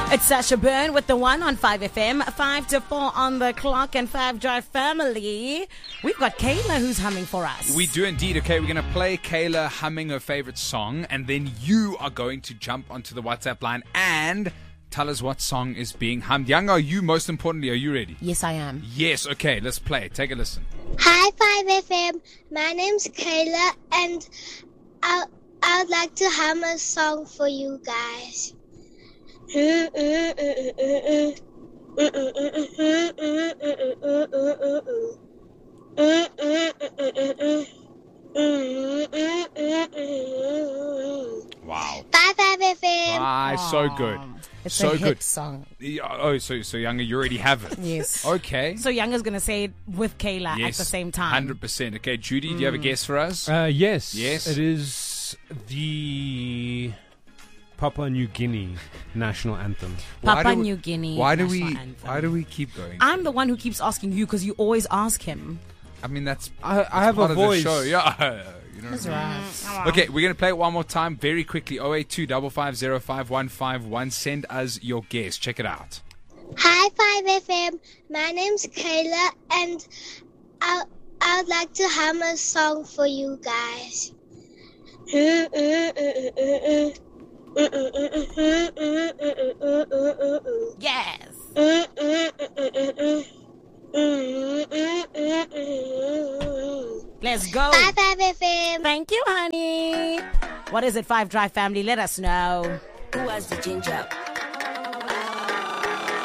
It's Sasha Byrne with the one on 5FM, 5 to 4 on the clock, and 5 Drive family. We've got Kayla who's humming for us. We do indeed. Okay, we're going to play Kayla humming her favorite song, and then you are going to jump onto the WhatsApp line and tell us what song is being hummed. Young, are you, most importantly, are you ready? Yes, I am. Yes, okay, let's play. Take a listen. Hi 5FM, my name's Kayla and I would like to hum a song for you guys. Wow. Bye 5FM. Ah, so good. It's So a hit good. song. Oh, so Younger, you already have it. Yes. Okay. So Younger's going to say it with Kayla at the same time. 100%. Okay, Judy, do you have a guess for us? Yes. Yes? It is the Papua New Guinea national anthem. Papua New Guinea. Why do national anthem. Why do we keep going? I'm the one who keeps asking you because you always ask him. I mean, that's I have part a of the voice. show. Yeah. You know That's what I mean? right. Okay, we're going to play it one more time very quickly. 082 550 5151. Send us your guess. Check it out. Hi 5FM, my name's Kayla and I would like to hum a song for you guys. Yes. Let's go. Bye 5FM. Thank you, honey. What is it, 5 Drive family? Let us know. Who has the ginger?